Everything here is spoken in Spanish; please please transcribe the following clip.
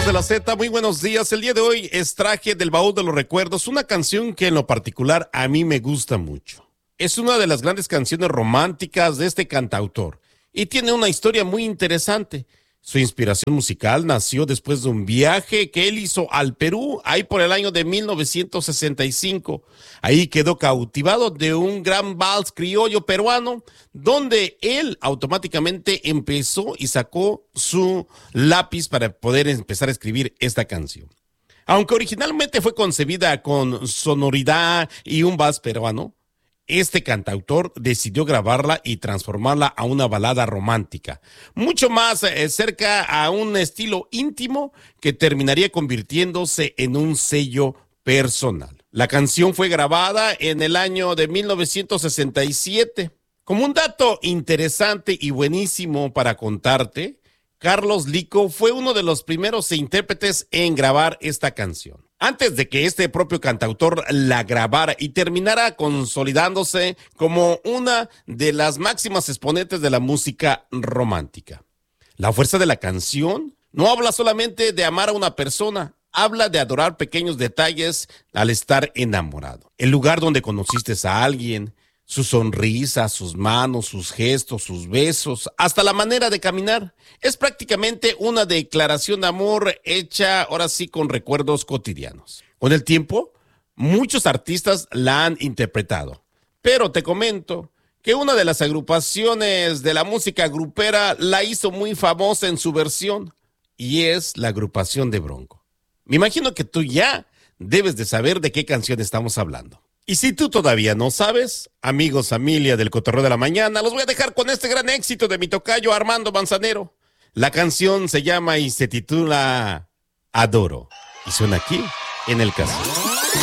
amigos de la Z, muy buenos días. El día de hoy extraje del baúl de los recuerdos una canción que en lo particular a mí me gusta mucho. Es una de las grandes canciones románticas de este cantautor y tiene una historia muy interesante. Su inspiración musical nació después de un viaje que él hizo al Perú, ahí por el año de 1965. Ahí quedó cautivado de un gran vals criollo peruano, donde él automáticamente empezó y sacó su lápiz para poder empezar a escribir esta canción. Aunque originalmente fue concebida con sonoridad y un vals peruano, este cantautor decidió grabarla y transformarla a una balada romántica, mucho más cerca a un estilo íntimo que terminaría convirtiéndose en un sello personal. La canción fue grabada en el año de 1967. Como un dato interesante y buenísimo para contarte, Carlos Lico fue uno de los primeros intérpretes en grabar esta canción. Antes de que este propio cantautor la grabara y terminara consolidándose como una de las máximas exponentes de la música romántica. La fuerza de la canción no habla solamente de amar a una persona, habla de adorar pequeños detalles al estar enamorado. El lugar donde conociste a alguien, su sonrisa, sus manos, sus gestos, sus besos, hasta la manera de caminar. Es prácticamente una declaración de amor hecha ahora sí con recuerdos cotidianos. Con el tiempo, muchos artistas la han interpretado. Pero te comento que una de las agrupaciones de la música grupera la hizo muy famosa en su versión y es la agrupación de Bronco. Me imagino que tú ya debes de saber de qué canción estamos hablando. Y si tú todavía no sabes, amigos, familia del Cotorreo de la Mañana, los voy a dejar con este gran éxito de mi tocayo Armando Manzanero. La canción se llama y se titula Adoro. Y suena aquí en El Cassette.